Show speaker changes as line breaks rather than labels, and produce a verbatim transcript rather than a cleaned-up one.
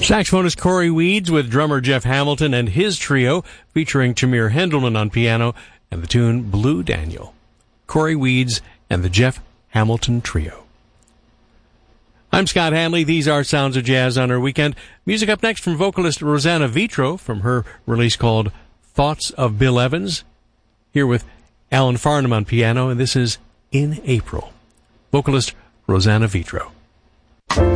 Saxophonist Corey Weeds with drummer Jeff Hamilton and his trio featuring Tamir Hendelman on piano and the tune Blue Daniel. Corey Weeds and the Jeff Hamilton Trio. I'm Scott Hanley. These are Sounds of Jazz on our weekend. Music up next from vocalist Rosanna Vitro from her release called Thoughts of Bill Evans. Here with Alan Farnham on piano, and this is In April. Vocalist Rosanna Vitro.